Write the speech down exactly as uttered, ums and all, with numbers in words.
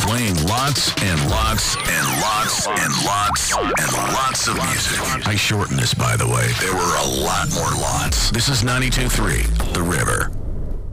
playing lots and lots and lots and lots and lots of music. I shortened this, by the way. There were a lot more lots. This is ninety-two point three, The River.